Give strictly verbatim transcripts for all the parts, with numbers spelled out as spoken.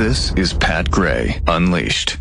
This is Pat Gray Unleashed.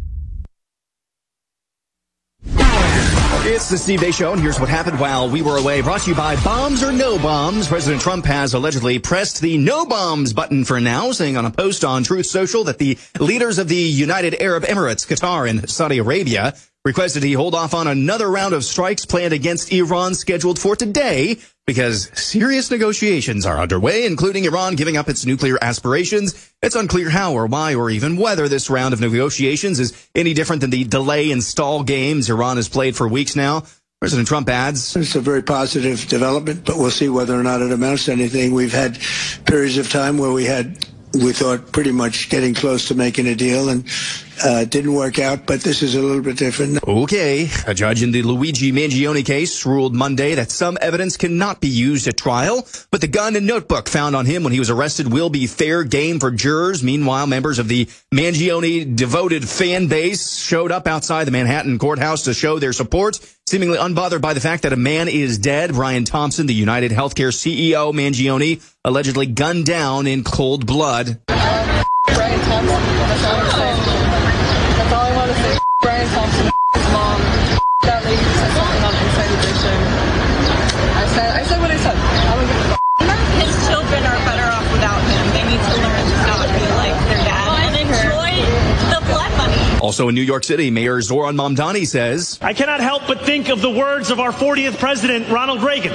It's the Steve Day Show, and here's what happened while we were away. Brought to you by Bombs or No Bombs. President Trump has allegedly pressed the No Bombs button for now, saying on a post on Truth Social that the leaders of the United Arab Emirates, Qatar, and Saudi Arabia requested he hold off on another round of strikes planned against Iran scheduled for today because serious negotiations are underway, including Iran giving up its nuclear aspirations. It's unclear how or why or even whether this round of negotiations is any different than the delay and stall games Iran has played for weeks now. President Trump adds, it's a very positive development, but we'll see whether or not it amounts to anything. We've had periods of time where we had, we thought pretty much getting close to making a deal, and uh, it didn't work out, but this is a little bit different. Okay. A judge in the Luigi Mangione case ruled Monday that some evidence cannot be used at trial, but the gun and notebook found on him when he was arrested will be fair game for jurors. Meanwhile, members of the Mangione devoted fan base showed up outside the Manhattan courthouse to show their support, seemingly unbothered by the fact that a man is dead. Brian Thompson, the United Healthcare C E O, Mangione, allegedly gunned down in cold blood. Brian Thompson, that's all I'm saying. That's all I want to say. Brian Thompson, his mom, that lady said something on Inside Edition. I said, I said what I said. I don't give a f***. His children are better off without him. They need to learn to not be like their dad and enjoy the blood money. Also in New York City, Mayor Zoran Mamdani says, I cannot help but think of the words of our fortieth president, Ronald Reagan.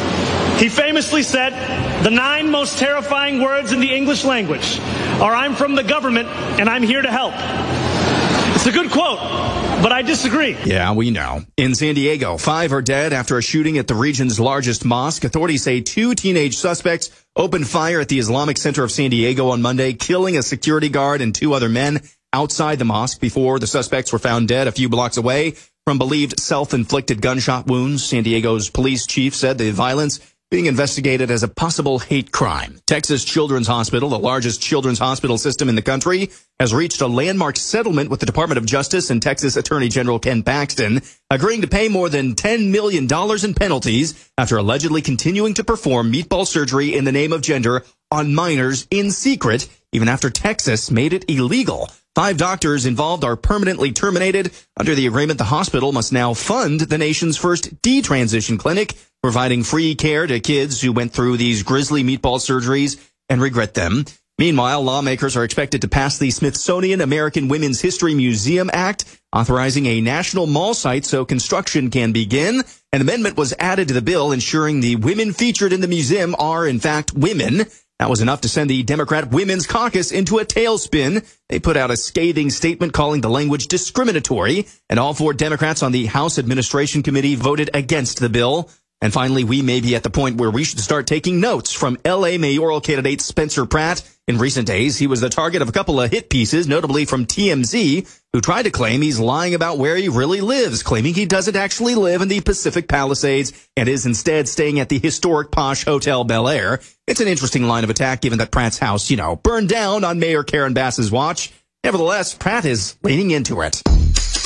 He famously said, the nine most terrifying words in the English language are, I'm from the government and I'm here to help. It's a good quote, but I disagree. Yeah, we know. In San Diego, five are dead after a shooting at the region's largest mosque. Authorities say two teenage suspects opened fire at the Islamic Center of San Diego on Monday, killing a security guard and two other men outside the mosque before the suspects were found dead a few blocks away from believed self-inflicted gunshot wounds. San Diego's police chief said the violence being investigated as a possible hate crime. Texas Children's Hospital, the largest children's hospital system in the country, has reached a landmark settlement with the Department of Justice and Texas Attorney General Ken Paxton, agreeing to pay more than ten million dollars in penalties after allegedly continuing to perform meatball surgery in the name of gender on minors in secret, even after Texas made it illegal. Five doctors involved are permanently terminated. Under the agreement, the hospital must now fund the nation's first detransition clinic, providing free care to kids who went through these grisly meatball surgeries and regret them. Meanwhile, lawmakers are expected to pass the Smithsonian American Women's History Museum Act, authorizing a national mall site so construction can begin. An amendment was added to the bill, ensuring the women featured in the museum are, in fact, women. That was enough to send the Democrat Women's Caucus into a tailspin. They put out a scathing statement calling the language discriminatory, and all four Democrats on the House Administration Committee voted against the bill. And finally, we may be at the point where we should start taking notes from L A mayoral candidate Spencer Pratt. In recent days, he was the target of a couple of hit pieces, notably from T M Z, who tried to claim he's lying about where he really lives, claiming he doesn't actually live in the Pacific Palisades and is instead staying at the historic posh Hotel Bel Air. It's an interesting line of attack, given that Pratt's house, you know, burned down on Mayor Karen Bass's watch. Nevertheless, Pratt is leaning into it.